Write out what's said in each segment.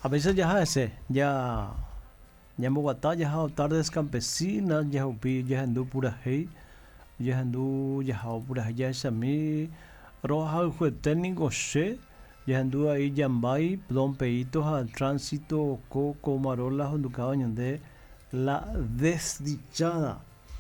A veces ya ese, ya en Bogotá, ya tardes campesinas, ya upi, ya andu pura hey, ya andu, ya pura ya esa mi, roja fue técnico she, ya andu ahí Yambay, Don Peitos al tránsito, Coco, Marola, Honducado, de la desdichada,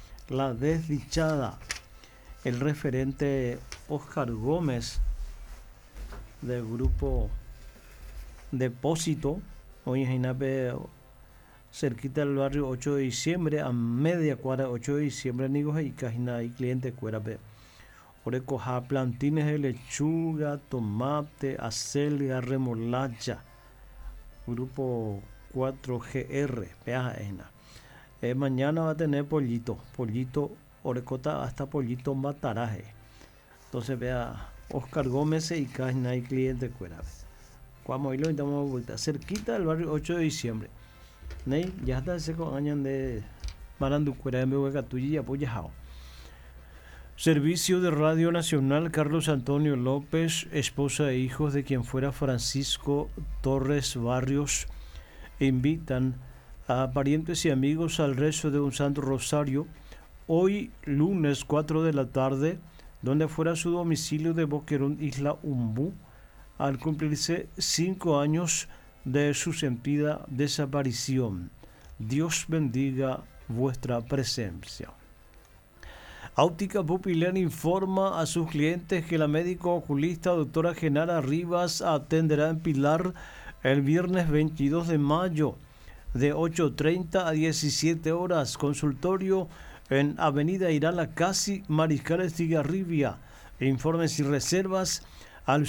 el referente Oscar Gómez del grupo Depósito, hoy en cerquita del barrio 8 de diciembre, a media cuadra 8 de diciembre, amigos, y cajina y cliente cuerape. Orecoja plantines de lechuga, tomate, acelga, remolacha. Grupo 4GR, mañana va a tener pollito, orecota hasta pollito mataraje. Entonces vea, Oscar Gómez y cajina y cliente cuerape. Cuando hoy lo estamos vuelta, cerquita del barrio 8 de diciembre. Ney, ya está seco año de Maranducuera de Mehuecatuyi y apoyado. Servicio de Radio Nacional Carlos Antonio López, esposa e hijos de quien fuera Francisco Torres Barrios, invitan a parientes y amigos al rezo de un Santo Rosario hoy lunes 4 de la tarde, donde fuera su domicilio de Boquerón, Isla Umbú, al cumplirse 5 años de su sentida desaparición. Dios bendiga vuestra presencia. Óptica Pupilén informa a sus clientes que la médico oculista doctora Genara Rivas atenderá en Pilar el viernes 22 de mayo de 8:30 a 17 horas. Consultorio en Avenida Irala Casi, Mariscal Estigarribia. Informes y reservas al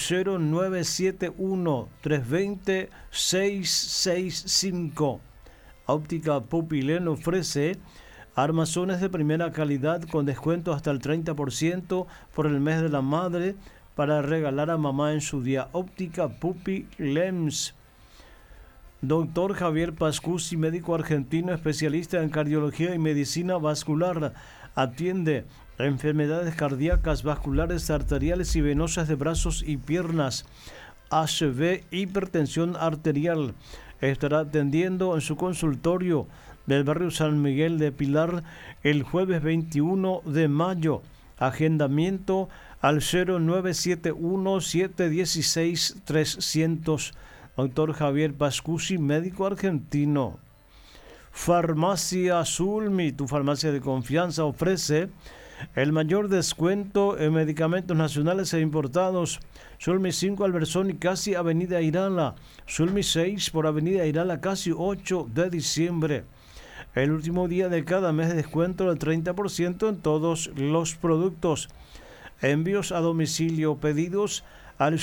0971-320-665. Óptica Pupilén ofrece armazones de primera calidad con descuento hasta el 30% por el mes de la madre para regalar a mamá en su día. Óptica Pupilens. Doctor Javier Pascusi, médico argentino especialista en cardiología y medicina vascular, atiende enfermedades cardíacas, vasculares, arteriales y venosas de brazos y piernas, ACV, hipertensión arterial. Estará atendiendo en su consultorio del barrio San Miguel de Pilar el jueves 21 de mayo. Agendamiento al 0971-716-300. Doctor Javier Pascusi, médico argentino. Farmacia Sulmi, tu farmacia de confianza, ofrece el mayor descuento en medicamentos nacionales e importados. Sulmi 5 Alversón y Casi Avenida Irala. Sulmi 6 por Avenida Irala Casi 8 de diciembre. El último día de cada mes de descuento del 30% en todos los productos. Envíos a domicilio, pedidos al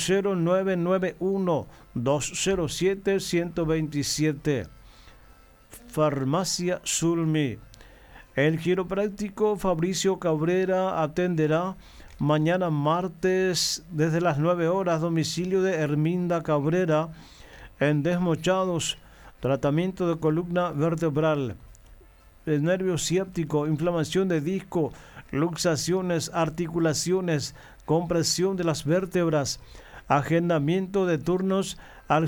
0991-207-127. Farmacia Sulmi. El quiropráctico Fabricio Cabrera atenderá mañana martes desde las 9 horas, domicilio de Herminda Cabrera, en Desmochados. Tratamiento de columna vertebral, el nervio ciático, inflamación de disco, luxaciones, articulaciones, compresión de las vértebras. Agendamiento de turnos al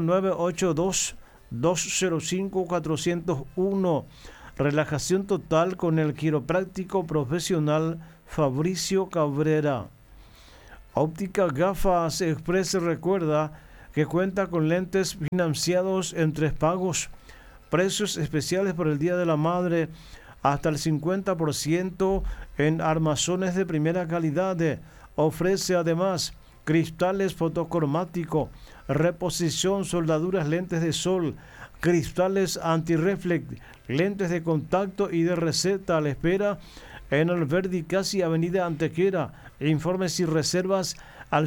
0982-205-401. Relajación total con el quiropráctico profesional Fabricio Cabrera. Óptica Gafas Express recuerda que cuenta con lentes financiados en 3 pagos. Precios especiales por el Día de la Madre, hasta el 50% en armazones de primera calidad. Ofrece además cristales fotocromático, reposición, soldaduras, lentes de sol, cristales antirreflect, lentes de contacto y de receta. A la espera en Alberdi Casi Avenida Antequera. Informes y reservas al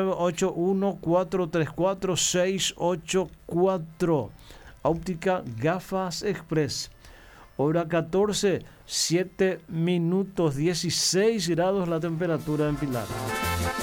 0981-434-684. Óptica Gafas Express. Hora 14, 7 minutos, 16 grados la temperatura en Pilar.